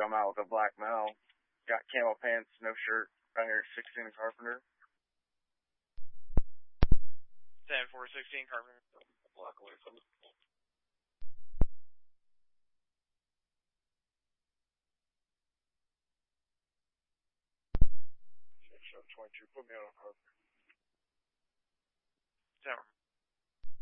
I'm out with a black male. Got camo pants, no shirt. Right here, 16 Carpenter. 10-4-16 Carpenter. Block away from it. Show 22. Put me on a Carpenter. 10.